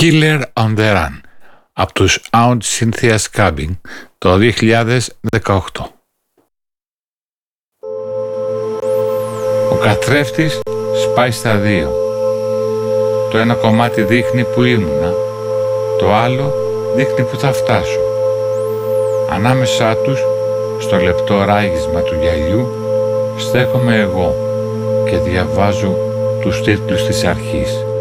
Killer on the Run από τους Aunt Cynthia Scabbing το 2018. Ο καθρέφτης σπάει στα δύο. Το ένα κομμάτι δείχνει που ήμουνα, το άλλο δείχνει που θα φτάσω. Ανάμεσά τους, στο λεπτό ράγισμα του γυαλιού, στέκομαι εγώ και διαβάζω τους τίτλους της αρχής.